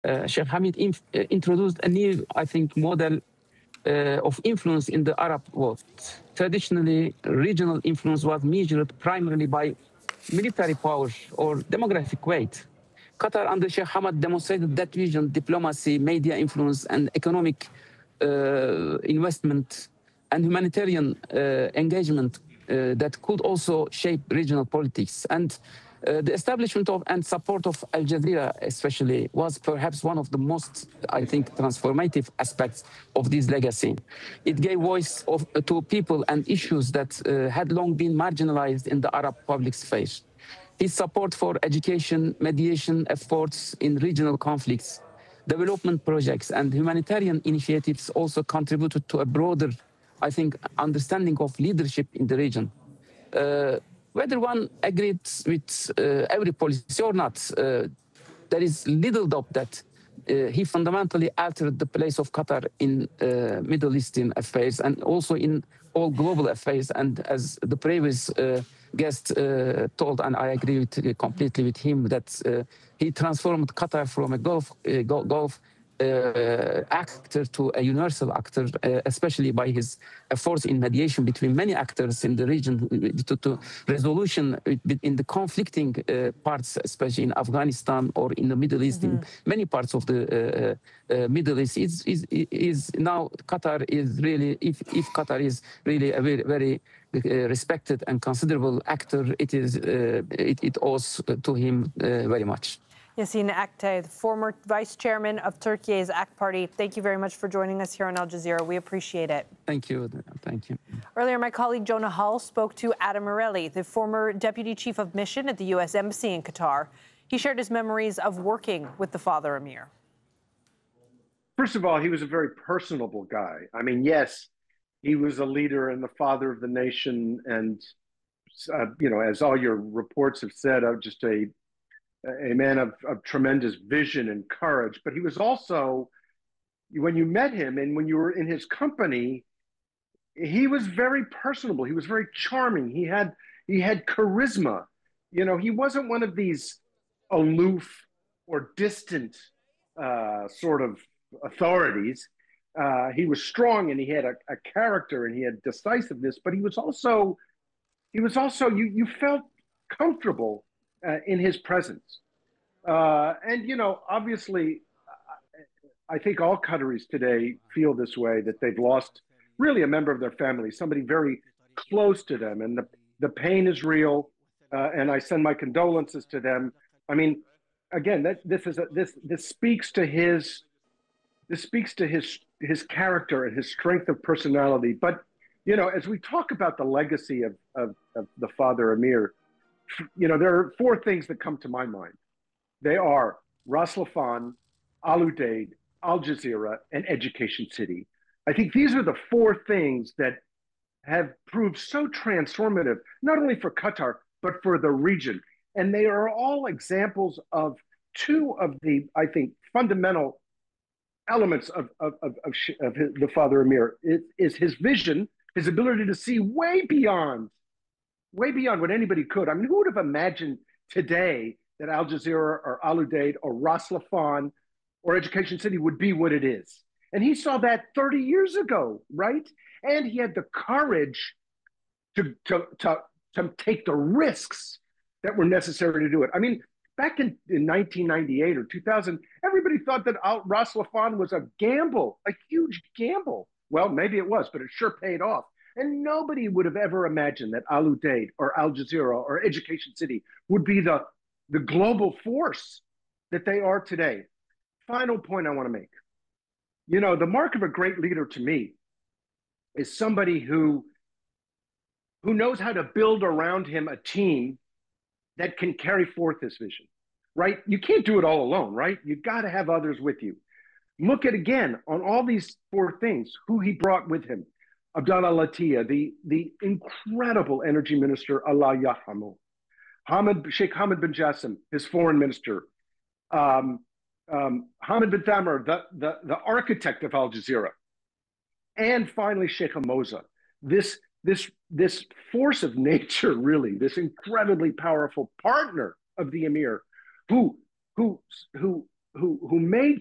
Sheikh Hamid introduced a new, I think, model of influence in the Arab world. Traditionally, regional influence was measured primarily by military power or demographic weight. Qatar under Sheikh Hamad demonstrated that vision, diplomacy, media influence, and economic investment and humanitarian engagement that could also shape regional politics. And the establishment of and support of Al Jazeera, especially, was perhaps one of the most, I think, transformative aspects of this legacy. It gave voice to people and issues that had long been marginalized in the Arab public space. His support for education, mediation efforts in regional conflicts, development projects, and humanitarian initiatives also contributed to a broader, I think, understanding of leadership in the region. Whether one agreed with every policy or not, there is little doubt that he fundamentally altered the place of Qatar in Middle Eastern affairs and also in all global affairs. And as the previous guest told, and I agree completely with him, that he transformed Qatar from a Gulf actor to a universal actor, especially by his efforts in mediation between many actors in the region to resolution in the conflicting parts, especially in Afghanistan or in the Middle East, in many parts of the Middle East. Is now Qatar is really, if Qatar is really a very respected and considerable actor, it owes to him very much. Yassine Aktay, the former vice chairman of Turkey's AK Party. Thank you very much for joining us here on Al Jazeera. We appreciate it. Thank you. Thank you. Earlier, my colleague Jonah Hull spoke to Adam Morelli, the former deputy chief of mission at the U.S. Embassy in Qatar. He shared his memories of working with the father Emir. First of all, he was a very personable guy. I mean, yes, he was a leader and the father of the nation. And, as all your reports have said, just a man of tremendous vision and courage. But he was also, when you met him and when you were in his company, he was very personable. He was very charming. He had charisma. He wasn't one of these aloof or distant sort of authorities. He was strong and he had a character and he had decisiveness, but he was also you felt comfortable in his presence. And, obviously, I think all Qataris today feel this way, that they've lost really a member of their family, somebody very close to them. And the pain is real. And I send my condolences to them. I mean, again, this speaks to his character and his strength of personality. But, as we talk about the legacy of the father Emir, there are four things that come to my mind. They are Ras Laffan, Al Udeid, Al Jazeera, and Education City. I think these are the four things that have proved so transformative, not only for Qatar, but for the region. And they are all examples of two of the, I think, fundamental elements of the father Emir. It is his vision, his ability to see way beyond what anybody could. I mean, who would have imagined today that Al Jazeera or Al Udeid or Ras Laffan or Education City would be what it is? And he saw that 30 years ago, right? And he had the courage to take the risks that were necessary to do it. I mean, back in 1998 or 2000, everybody thought that Ras Laffan was a gamble, a huge gamble. Well, maybe it was, but it sure paid off. And nobody would have ever imagined that Al Udeid or Al Jazeera or Education City would be the global force that they are today. Final point I want to make. The mark of a great leader to me is somebody who knows how to build around him a team that can carry forth this vision, right? You can't do it all alone, right? You've got to have others with you. Look at, again, on all these four things, who he brought with him. Abdallah Latia, the incredible energy minister, Allah Yarhamu. Sheikh Hamad bin Jassim, his foreign minister. Hamad bin Thamar, the architect of Al Jazeera. And finally, Sheikh Moza, this force of nature, really, this incredibly powerful partner of the Emir, who who made